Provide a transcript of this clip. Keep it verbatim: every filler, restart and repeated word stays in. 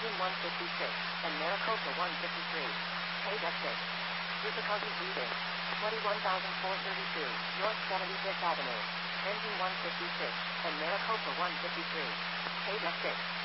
Engine one fifty-six, and Maricopa one fifty-three. Page F six. Difficulty breathing. twenty-one thousand four hundred thirty-two, North seventy-fifth Avenue. Engine one fifty-six, and Maricopa one fifty-three. Page F six.